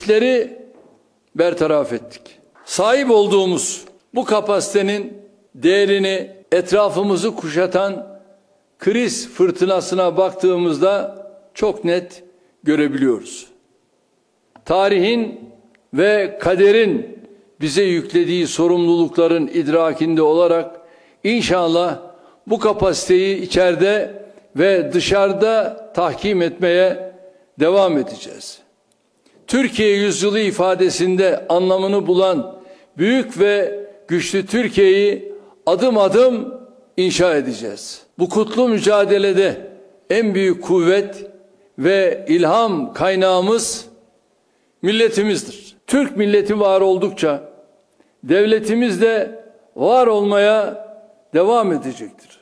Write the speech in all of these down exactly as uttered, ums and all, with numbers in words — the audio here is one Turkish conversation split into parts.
bertaraf ettik. Sahip olduğumuz bu kapasitenin değerini etrafımızı kuşatan kriz fırtınasına baktığımızda çok net görebiliyoruz. Tarihin ve kaderin bize yüklediği sorumlulukların idrakinde olarak inşallah bu kapasiteyi içeride ve dışarıda tahkim etmeye devam edeceğiz. Türkiye yüzyılı ifadesinde anlamını bulan büyük ve güçlü Türkiye'yi adım adım inşa edeceğiz. Bu kutlu mücadelede en büyük kuvvet ve ilham kaynağımız milletimizdir. Türk milleti var oldukça devletimiz de var olmaya devam edecektir.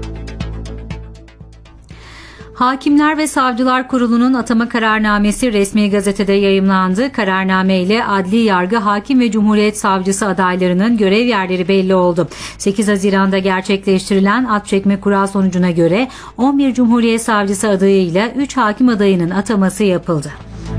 Hakimler ve Savcılar Kurulu'nun atama kararnamesi resmi gazetede yayımlandı. Kararname ile adli yargı, hakim ve cumhuriyet savcısı adaylarının görev yerleri belli oldu. sekiz Haziran'da gerçekleştirilen at çekme kura sonucuna göre on bir cumhuriyet savcısı adayıyla üç hakim adayının ataması yapıldı.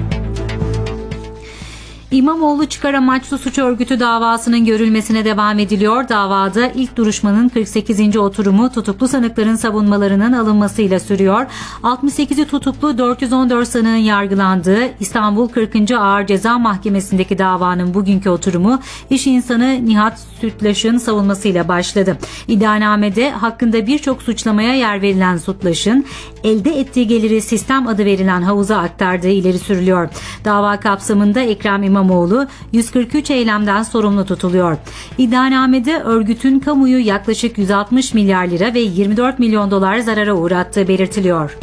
İmamoğlu çıkar amaçlı suç örgütü davasının görülmesine devam ediliyor. Davada ilk duruşmanın kırk sekizinci oturumu tutuklu sanıkların savunmalarının alınmasıyla sürüyor. altmış sekizi tutuklu dört yüz on dört sanığın yargılandığı İstanbul kırkıncı Ağır Ceza Mahkemesi'ndeki davanın bugünkü oturumu iş insanı Nihat Sütlaş'ın savunmasıyla başladı. İddianamede hakkında birçok suçlamaya yer verilen Sütlaş'ın elde ettiği geliri sistem adı verilen havuza aktardığı ileri sürülüyor. Dava kapsamında Ekrem İmamoğlu İmamoğlu yüz kırk üç eylemden sorumlu tutuluyor. İddianamede örgütün kamuyu yaklaşık yüz altmış milyar lira ve yirmi dört milyon dolar zarara uğrattığı belirtiliyor.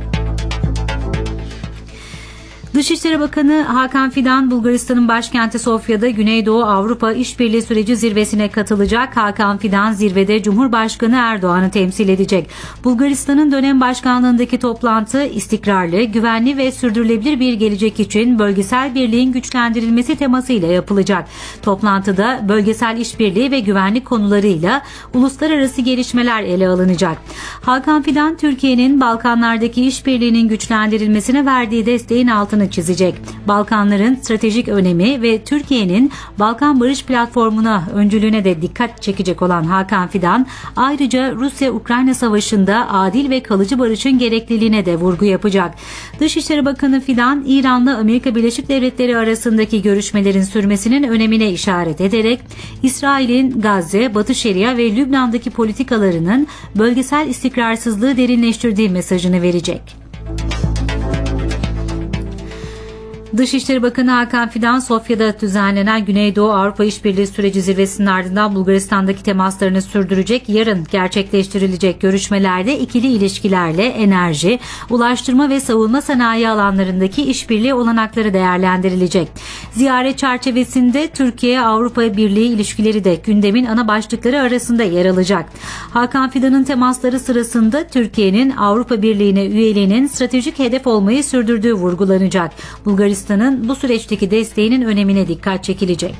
Dışişleri Bakanı Hakan Fidan, Bulgaristan'ın başkenti Sofya'da Güneydoğu Avrupa İşbirliği Süreci zirvesine katılacak. Hakan Fidan zirvede Cumhurbaşkanı Erdoğan'ı temsil edecek. Bulgaristan'ın dönem başkanlığındaki toplantı istikrarlı, güvenli ve sürdürülebilir bir gelecek için bölgesel birliğin güçlendirilmesi temasıyla yapılacak. Toplantıda bölgesel işbirliği ve güvenlik konularıyla uluslararası gelişmeler ele alınacak. Hakan Fidan, Türkiye'nin Balkanlardaki işbirliğinin güçlendirilmesine verdiği desteğin altını çizecek. Balkanların stratejik önemi ve Türkiye'nin Balkan Barış Platformu'na öncülüğüne de dikkat çekecek olan Hakan Fidan, ayrıca Rusya-Ukrayna Savaşı'nda adil ve kalıcı barışın gerekliliğine de vurgu yapacak. Dışişleri Bakanı Fidan, İran'la Amerika Birleşik Devletleri arasındaki görüşmelerin sürmesinin önemine işaret ederek, İsrail'in Gazze, Batı Şeria ve Lübnan'daki politikalarının bölgesel istikrarsızlığı derinleştirdiği mesajını verecek. Dışişleri Bakanı Hakan Fidan, Sofya'da düzenlenen Güneydoğu Avrupa İşbirliği Süreci zirvesinin ardından Bulgaristan'daki temaslarını sürdürecek. Yarın gerçekleştirilecek görüşmelerde ikili ilişkilerle enerji, ulaştırma ve savunma sanayi alanlarındaki işbirliği olanakları değerlendirilecek. Ziyaret çerçevesinde Türkiye-Avrupa Birliği ilişkileri de gündemin ana başlıkları arasında yer alacak. Hakan Fidan'ın temasları sırasında Türkiye'nin Avrupa Birliği'ne üyeliğinin stratejik hedef olmayı sürdürdüğü vurgulanacak. Bulgaristan Bulgaristan'ın bu süreçteki desteğinin önemine dikkat çekilecek.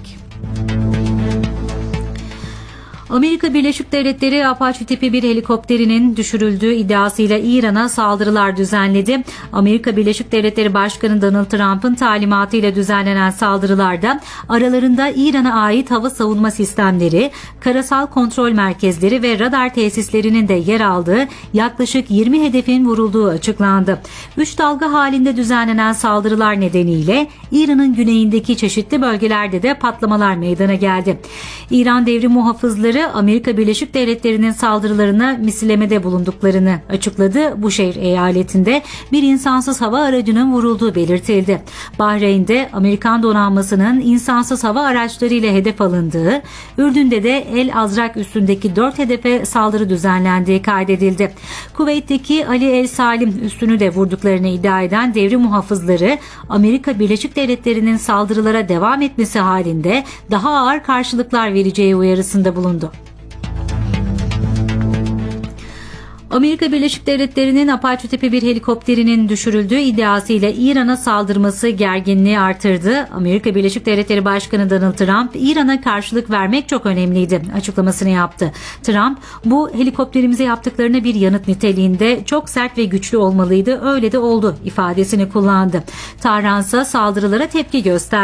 Amerika Birleşik Devletleri Apache tipi bir helikopterinin düşürüldüğü iddiasıyla İran'a saldırılar düzenledi. Amerika Birleşik Devletleri Başkanı Donald Trump'ın talimatıyla düzenlenen saldırılarda aralarında İran'a ait hava savunma sistemleri, karasal kontrol merkezleri ve radar tesislerinin de yer aldığı yaklaşık yirmi hedefin vurulduğu açıklandı. Üç dalga halinde düzenlenen saldırılar nedeniyle İran'ın güneyindeki çeşitli bölgelerde de patlamalar meydana geldi. İran devrim muhafızları Amerika Birleşik Devletleri'nin saldırılarına misillemede bulunduklarını açıkladı. Buşehir eyaletinde bir insansız hava aracının vurulduğu belirtildi. Bahreyn'de Amerikan donanmasının insansız hava araçlarıyla hedef alındığı, Ürdün'de de El Azrak üssündeki dört hedefe saldırı düzenlendiği kaydedildi. Kuveyt'teki Ali El Salim üssünü de vurduklarını iddia eden devrim muhafızları, Amerika Birleşik Devletleri'nin saldırılara devam etmesi halinde daha ağır karşılıklar vereceği uyarısında bulundu. Amerika Birleşik Devletleri'nin Apache tipi bir helikopterinin düşürüldüğü iddiasıyla İran'a saldırması gerginliği artırdı. Amerika Birleşik Devletleri Başkanı Donald Trump, İran'a karşılık vermek çok önemliydi açıklamasını yaptı. Trump, bu helikopterimize yaptıklarına bir yanıt niteliğinde çok sert ve güçlü olmalıydı, öyle de oldu ifadesini kullandı. Tahran ise saldırılara tepki gösterdi.